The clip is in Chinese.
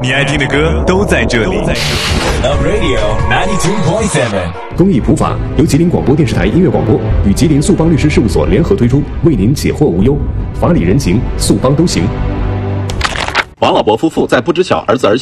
你爱听的歌都在这里。Love Radio 92.7。 公益普法由吉林广播电视台音乐广播与吉林速邦律师事务所联合推出，为您解惑无忧，法理人情，速邦都行。 王老伯夫妇在不知晓儿子儿媳